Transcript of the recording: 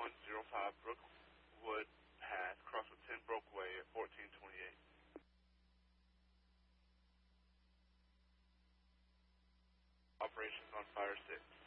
2105 Brookwood Path, cross with 10 Brokeway at 1428. Operations on Fire 6.